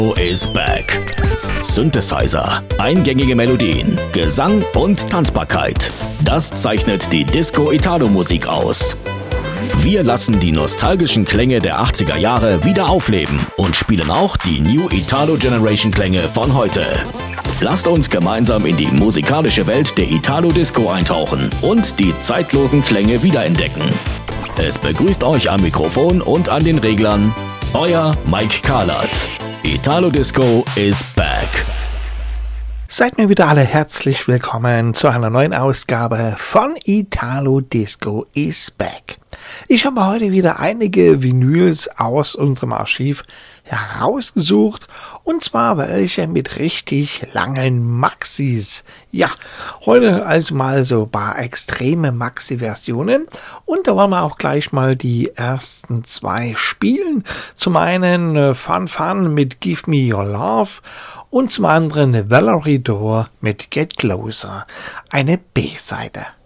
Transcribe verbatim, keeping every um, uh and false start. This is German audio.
is back. Synthesizer, eingängige Melodien, Gesang und Tanzbarkeit. Das zeichnet die Disco-Italo-Musik aus. Wir lassen die nostalgischen Klänge der achtziger Jahre wieder aufleben und spielen auch die New Italo Generation Klänge von heute. Lasst uns gemeinsam in die musikalische Welt der Italo-Disco eintauchen und die zeitlosen Klänge wiederentdecken. Es begrüßt euch am Mikrofon und an den Reglern euer Mike Karlat. Italo Disco is back. Seid mir wieder alle herzlich willkommen zu einer neuen Ausgabe von Italo Disco is back. Ich habe heute wieder einige Vinyls aus unserem Archiv herausgesucht, und zwar welche mit richtig langen Maxis. Ja, heute also mal so ein paar extreme Maxi-Versionen, und da wollen wir auch gleich mal die ersten zwei spielen. Zum einen äh, Fun Fun mit Give Me Your Love und zum anderen Valerie Dore mit Get Closer, eine B-Seite.